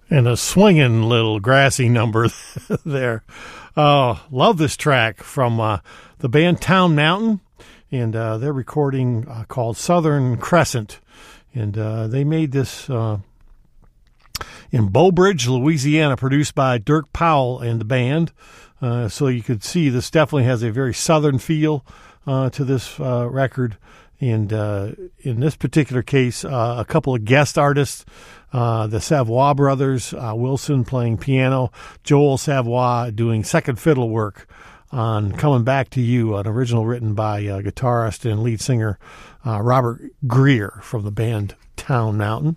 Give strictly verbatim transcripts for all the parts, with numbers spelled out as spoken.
And a swinging little grassy number there. Oh, love this track from uh, the band Town Mountain, and uh, they're recording uh, called Southern Crescent. And uh, they made this uh, in Beaubridge, Louisiana, produced by Dirk Powell and the band. Uh, so you could see this definitely has a very southern feel uh, to this uh, record. And uh, in this particular case, uh, a couple of guest artists, uh, the Savoy brothers, uh, Wilson playing piano, Joel Savoy doing second fiddle work on Coming Back to You, an original written by uh, guitarist and lead singer uh, Robert Greer from the band Town Mountain.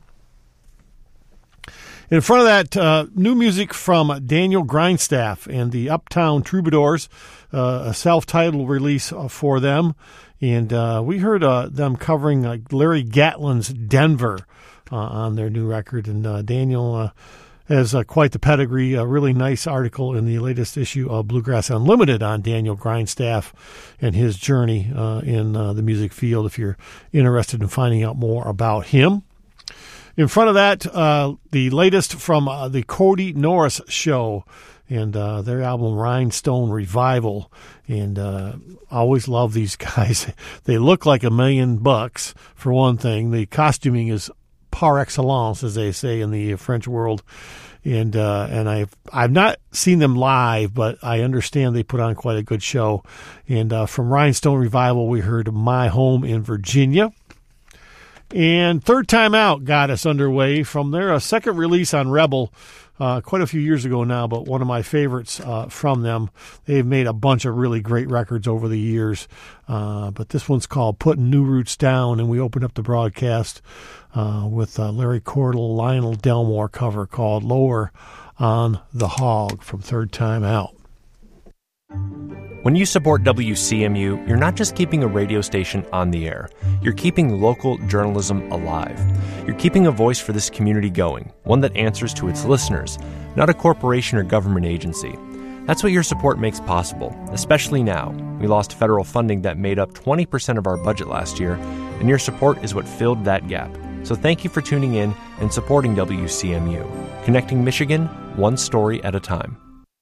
In front of that, uh, new music from Daniel Grindstaff and the Uptown Troubadours, uh, a self-titled release for them. And uh, we heard uh, them covering uh, Larry Gatlin's Denver uh, on their new record. And uh, Daniel uh, has uh, quite the pedigree. A really nice article in the latest issue of Bluegrass Unlimited on Daniel Grindstaff and his journey uh, in uh, the music field, if you're interested in finding out more about him. In front of that, uh, the latest from uh, the Cody Norris Show and uh, their album Rhinestone Revival. And uh, I always love these guys. They look like a million bucks, for one thing. The costuming is par excellence, as they say in the French world. And uh, and I've, I've not seen them live, but I understand they put on quite a good show. And uh, from Rhinestone Revival, we heard My Home in Virginia. And Third Time Out got us underway from their uh, second release on Rebel uh, quite a few years ago now, but one of my favorites uh, from them. They've made a bunch of really great records over the years, uh, but this one's called Putting New Roots Down, and we opened up the broadcast uh, with uh, Larry Cordell, Lionel Delmore cover called Lower on the Hog from Third Time Out. When you support W C M U, you're not just keeping a radio station on the air. You're keeping local journalism alive. You're keeping a voice for this community going, one that answers to its listeners, not a corporation or government agency. That's what your support makes possible, especially now. We lost federal funding that made up twenty percent of our budget last year, and your support is what filled that gap. So thank you for tuning in and supporting W C M U, connecting Michigan one story at a time.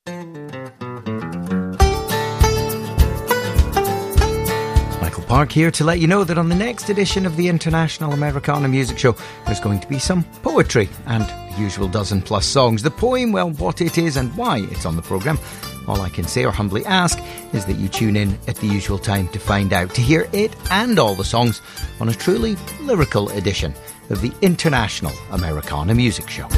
Park here to let you know that on the next edition of the International Americana Music Show, there's going to be some poetry and the usual dozen plus songs. The poem, well, what it is and why it's on the programme, all I can say or humbly ask is that you tune in at the usual time to find out, to hear it and all the songs on a truly lyrical edition of the International Americana Music Show.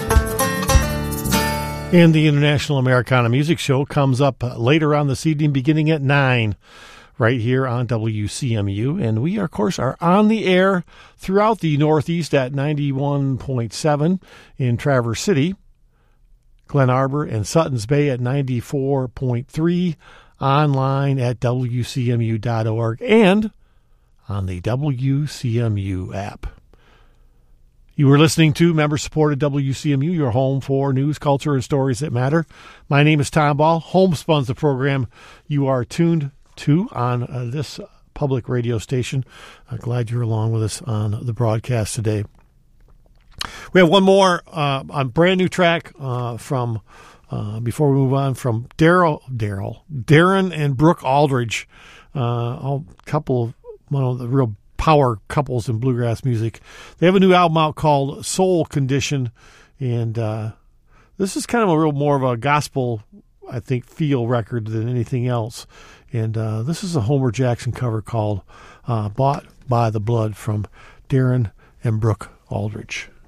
And the International Americana Music Show comes up later on this evening, beginning at nine. Right here on W C M U, and we, of course, are on the air throughout the Northeast at ninety-one point seven in Traverse City, Glen Arbor, and Suttons Bay at ninety-four point three, online at W C M U dot org, and on the W C M U app. You were listening to member-supported W C M U, your home for news, culture, and stories that matter. My name is Tom Ball. Homespun's the program you are tuned to on uh, this public radio station. Uh, glad you're along with us on the broadcast today. We have one more uh, on brand new track uh, from uh, before we move on from Daryl, Daryl, Darren and Brooke Aldridge, uh, a couple of one of the real power couples in bluegrass music. They have a new album out called Soul Condition, and uh, this is kind of a real more of a gospel, I think, feel record than anything else. And uh, this is a Homer Jackson cover called uh, Bought by the Blood from Darren and Brooke Aldridge.